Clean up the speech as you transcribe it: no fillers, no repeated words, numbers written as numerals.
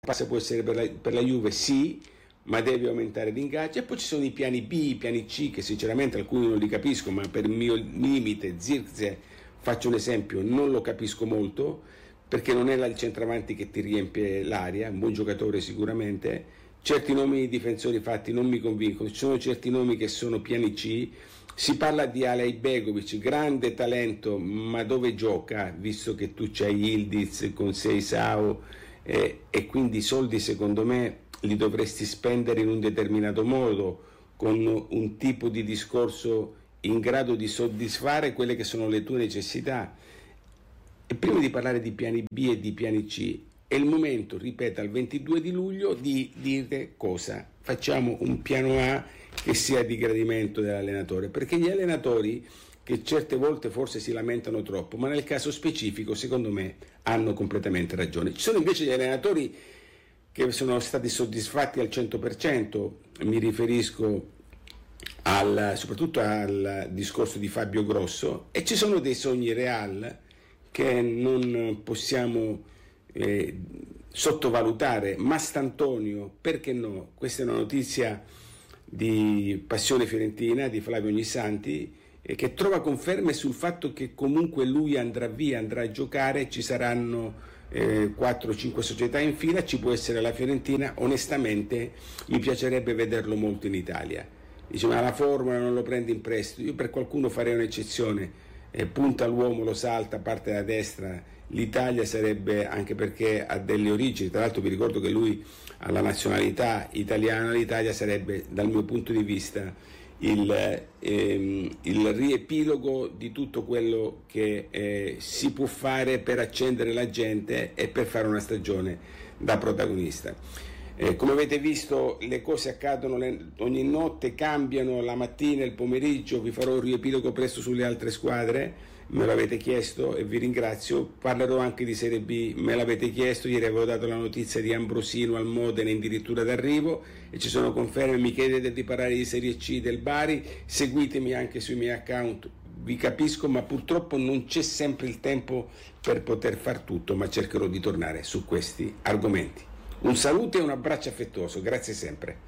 può essere per la Juve, sì, ma deve aumentare l'ingaggio. E poi ci sono i piani B, i piani C, che sinceramente alcuni non li capisco, ma per il mio limite, Zirkzee, faccio un esempio, non lo capisco molto, perché non è il centravanti che ti riempie l'aria, un buon giocatore sicuramente. Certi nomi di difensori fatti non mi convincono, ci sono certi nomi che sono piani C. Si parla di Alej Begovic, grande talento, ma dove gioca, visto che tu c'hai Yildiz con Seisao, e quindi i soldi secondo me li dovresti spendere in un determinato modo, con un tipo di discorso in grado di soddisfare quelle che sono le tue necessità. E prima di parlare di piani B e di piani C, è il momento, ripeto, al 22 di luglio di dire cosa. Facciamo un piano A che sia di gradimento dell'allenatore, perché gli allenatori, che certe volte forse si lamentano troppo, ma nel caso specifico secondo me hanno completamente ragione. Ci sono invece gli allenatori che sono stati soddisfatti al 100%, mi riferisco soprattutto al discorso di Fabio Grosso, e ci sono dei sogni real che non possiamo sottovalutare. Mastantonio, perché no? Questa è una notizia di Passione Fiorentina di Flavio Ognissanti, che trova conferme sul fatto che comunque lui andrà via, andrà a giocare, ci saranno 4-5 società in fila, ci può essere la Fiorentina. Onestamente mi piacerebbe vederlo molto in Italia. Dice, ma la formula non lo prende in prestito? Io per qualcuno farei un'eccezione, punta all'uomo, lo salta, parte da destra. L'Italia sarebbe, anche perché ha delle origini, tra l'altro vi ricordo che lui ha la nazionalità italiana, l'Italia sarebbe dal mio punto di vista il riepilogo di tutto quello che si può fare per accendere la gente e per fare una stagione da protagonista. Come avete visto, le cose accadono ogni notte, cambiano la mattina, il pomeriggio. Vi farò un riepilogo presto sulle altre squadre, me l'avete chiesto e vi ringrazio. Parlerò anche di Serie B, me l'avete chiesto. Ieri avevo dato la notizia di Ambrosino al Modena addirittura d'arrivo, e ci sono conferme. Mi chiedete di parlare di Serie C del Bari, seguitemi anche sui miei account. Vi capisco, ma purtroppo non c'è sempre il tempo per poter far tutto, ma cercherò di tornare su questi argomenti. Un saluto e un abbraccio affettuoso, grazie sempre.